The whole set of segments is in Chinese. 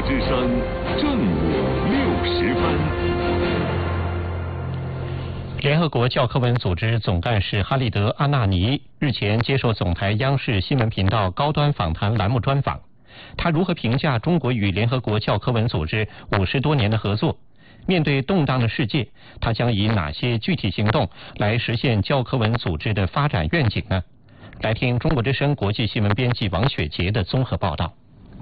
之声正午60分。 联合国教科文组织总干事哈利德·阿纳尼日前接受总台央视新闻频道高端访谈栏目专访，他如何评价中国与联合国教科文组织50多年的合作？面对动荡的世界，他将以哪些具体行动来实现教科文组织的发展愿景呢？来听中国之声国际新闻编辑王雪杰的综合报道。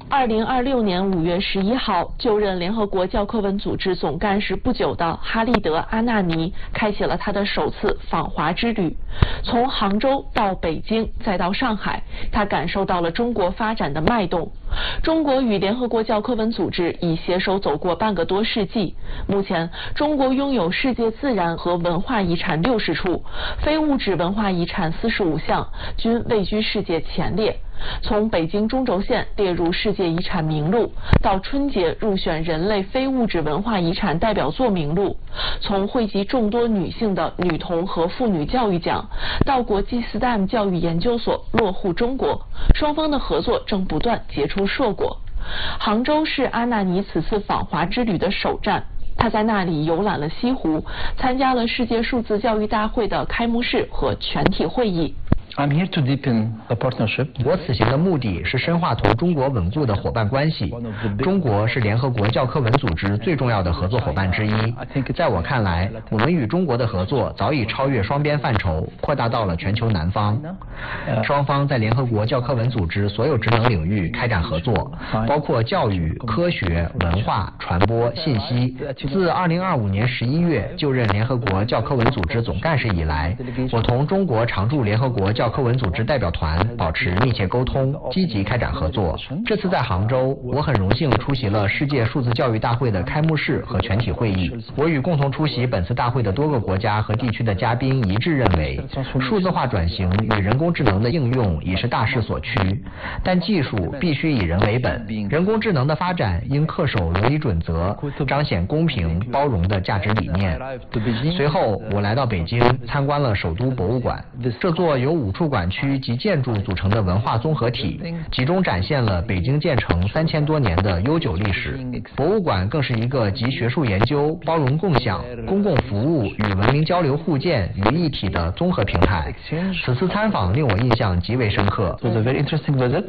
2026年5月11号，就任联合国教科文组织总干事不久的哈利德·阿纳尼开启了他的首次访华之旅。从杭州到北京，再到上海，他感受到了中国发展的脉动。中国与联合国教科文组织已携手走过半个多世纪。目前，中国拥有世界自然和文化遗产60处，非物质文化遗产45项，均位居世界前列。从北京中轴线列入世界遗产名录，到春节入选人类非物质文化遗产代表作名录，从汇集众多女性的女童和妇女教育奖，到国际 STEM 教育研究所落户中国，双方的合作正不断结出硕果。杭州是阿纳尼此次访华之旅的首站，他在那里游览了西湖，参加了世界数字教育大会的开幕式和全体会议。 I'm here to deepen the partnership. 我此行的目的是深化同中国稳固的伙伴关系。中国是联合国教科文组织最重要的合作伙伴之一。在我看来，我们与中国的合作早已超越双边范畴，扩大到了全球南方。双方在联合国教科文组织所有职能领域开展合作，包括教育、科学、文化、传播、信息。自2025年11月就任联合国教科文组织总干事以来，我同中国常驻联合国教科文组织代表团保持密切沟通，积极开展合作。这次在杭州，我很荣幸出席了世界数字教育大会的开幕式和全体会议。我与共同出席本次大会的多个国家和地区的嘉宾一致认为，数字化转型与人工智能的应用已是大势所趋，但技术必须以人为本，人工智能的发展应恪守伦理准则，彰显公平包容的价值理念。随后，我来到北京参观了首都博物馆，这座由5处馆区及建筑组成的文化综合体，集中展现了北京建成3000多年的悠久历史。博物馆更是一个集学术研究、包容共享、公共服务与文明交流互鉴于一体的综合平台。此次参访令我印象极为深刻。 It was a very interesting visit.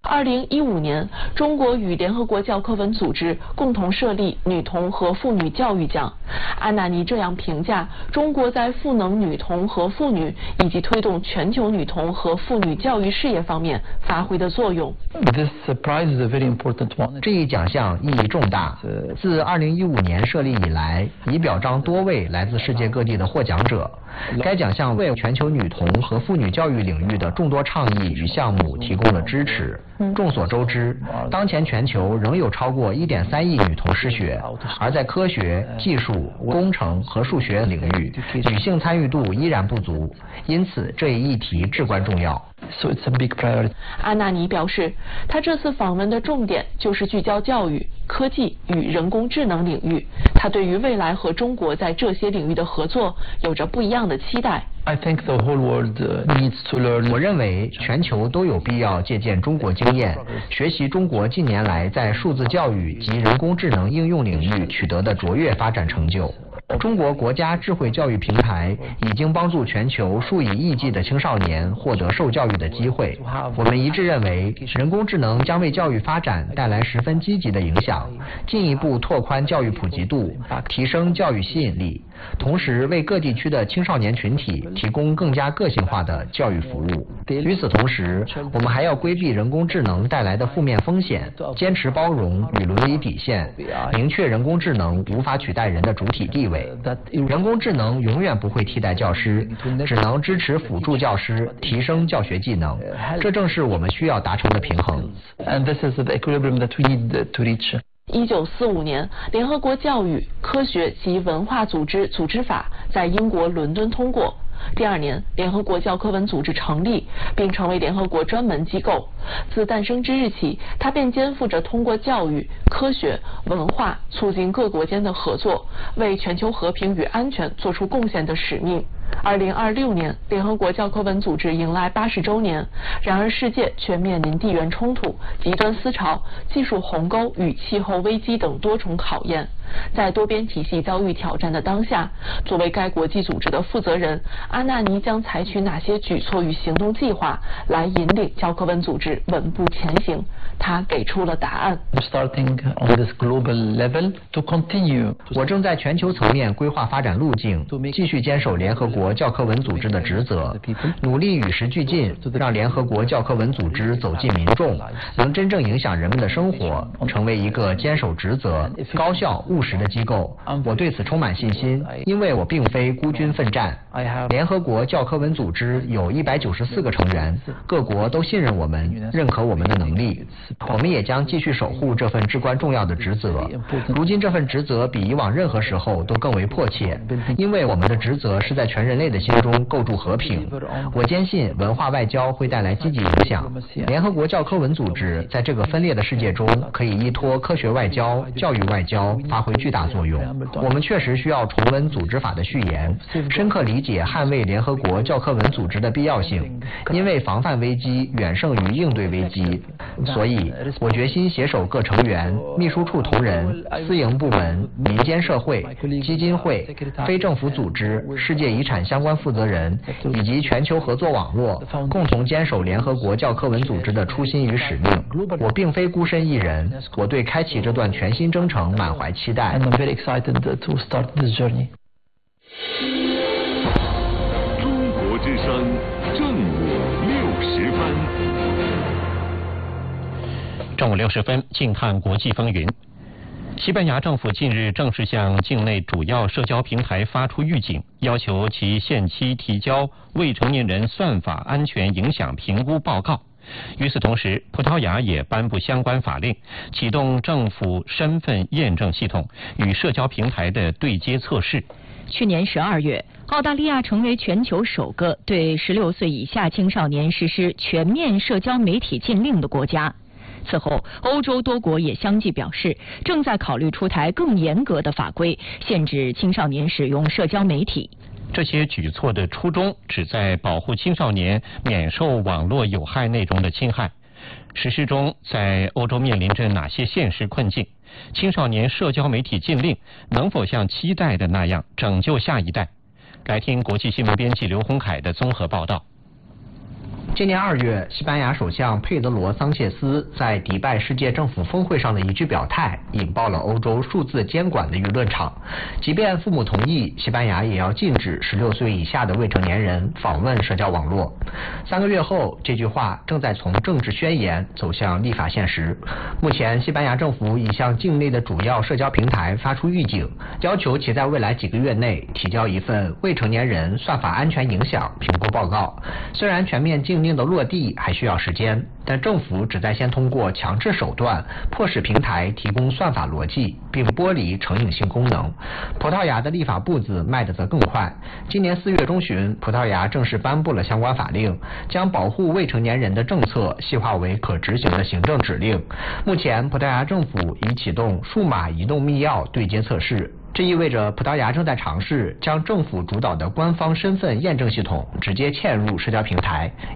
2015年，中国与联合国教科文组织共同设立女童和妇女教育奖。阿纳尼这样评价中国在赋能女童和妇女以及推动全球女童和妇女教育事业方面发挥的作用。 This prize is a very important one. 这一奖项意义重大。自2015年设立以来，已表彰多位来自世界各地的获奖者。该奖项为全球女童和妇女教育领域的众多倡议与项目提供了支持。众所周知，当前全球仍有超过1.3亿女童失学，而在科学、技术、工程和数学领域，女性参与度依然不足，因此这一议题至关重要。 So it's a big priority. 阿纳尼表示，他这次访问的重点就是聚焦教育、科技与人工智能领域。他对于未来和中国在这些领域的合作有着不一样的期待。 I think the whole world needs to learn. 我认为全球都有必要借鉴中国经验，学习中国近年来在数字教育及人工智能应用领域取得的卓越发展成就。中国国家智慧教育平台已经帮助全球数以亿计的青少年获得受教育的机会。我们一致认为，人工智能将为教育发展带来十分积极的影响，进一步拓宽教育普及度，提升教育吸引力，同时为各地区的青少年群体提供更加个性化的教育服务。与此同时，我们还要规避人工智能带来的负面风险，坚持包容与伦理底线，明确人工智能无法取代人的主体地位。人工智能永远不会替代教师，只能支持辅助教师，提升教学技能。这正是我们需要达成的平衡。 And this is the equilibrium that we need to reach. 1945年，联合国教育、科学及文化组织组织法在英国伦敦通过。第2年，联合国教科文组织成立，并成为联合国专门机构。自诞生之日起，它便肩负着通过教育、科学、文化促进各国间的合作，为全球和平与安全做出贡献的使命。 2026年，联合国教科文组织迎来80周年。然而，世界却面临地缘冲突、极端思潮、技术鸿沟与气候危机等多重考验。在多边体系遭遇挑战的当下，作为该国际组织的负责人，阿纳尼将采取哪些举措与行动计划来引领教科文组织稳步前行？他给出了答案。 我正在全球层面规划发展路径，继续坚守联合国教科文组织的职责，努力与时俱进，让联合国教科文组织走进民众，能真正影响人们的生活，成为一个坚守职责、高效务实的机构。我对此充满信心，因为我并非孤军奋战。联合国教科文组织有194个成员，各国都信任我们，认可我们的能力。我们也将继续守护这份至关重要的职责。如今这份职责比以往任何时候都更为迫切，因为我们的职责是在全人类的心中构筑和平。我坚信文化外交会带来积极影响。联合国教科文组织在这个分裂的世界中，可以依托科学外交、教育外交发挥巨大作用。我们确实需要重温组织法的序言，深刻理解捍卫联合国教科文组织的必要性，因为防范危机远胜于应对危机。所以，我决心携手各成员、秘书处同仁、私营部门、民间社会、基金会、非政府组织、世界遗产相关负责人以及全球合作网络，共同坚守联合国教科文组织的初心与使命。我并非孤身一人，我对开启这段全新征程满怀期待。 中国之声正午60分。 正午60分，近看国际风云。西班牙政府近日正式向境内主要社交平台发出预警，要求其限期提交未成年人算法安全影响评估报告。与此同时，葡萄牙也颁布相关法令，启动政府身份验证系统与社交平台的对接测试。 去年12月，澳大利亚成为全球首个对16岁以下青少年实施全面社交媒体禁令的国家。此后，欧洲多国也相继表示，正在考虑出台更严格的法规，限制青少年使用社交媒体。 这些举措的初衷旨在保护青少年免受网络有害内容的侵害。实施中，在欧洲面临着哪些现实困境？青少年社交媒体禁令能否像期待的那样拯救下一代？来听国际新闻编辑刘洪凯的综合报道。 今年2月，西班牙首相佩德罗·桑切斯在迪拜世界政府峰会上的一句表态，引爆了欧洲数字监管的舆论场。即便父母同意，西班牙也要禁止16岁以下的未成年人访问社交网络。3个月后，这句话正在从政治宣言走向立法现实。目前，西班牙政府已向境内的主要社交平台发出预警，要求其在未来几个月内提交一份未成年人算法安全影响评估报告。虽然全面禁令的落地还需要时间，但政府旨在先通过强制手段迫使平台提供算法逻辑，并剥离成瘾性功能。葡萄牙的立法步子迈得则更快。今年4月中旬，葡萄牙正式颁布了相关法令，将保护未成年人的政策细化为可执行的行政指令。目前，葡萄牙政府已启动数码移动密钥对接测试。这意味着葡萄牙正在尝试将政府主导的官方身份验证系统直接嵌入社交平台，